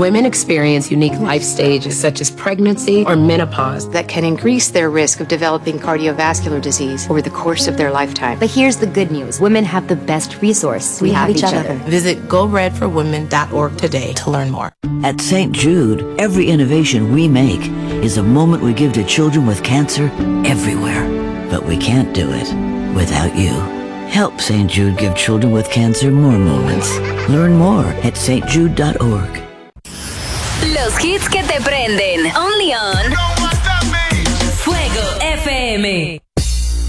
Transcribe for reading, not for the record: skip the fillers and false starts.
Women experience unique life stages such as pregnancy or menopause that can increase their risk of developing cardiovascular disease over the course of their lifetime. But here's the good news. Women have the best resource. We have each other. Visit goredforwomen.org today to learn more. At St. Jude, every innovation we make is a moment we give to children with cancer everywhere. But we can't do it without you. Help St. Jude give children with cancer more moments. Learn more at stjude.org. Los hits que te prenden. Only on Fuego FM.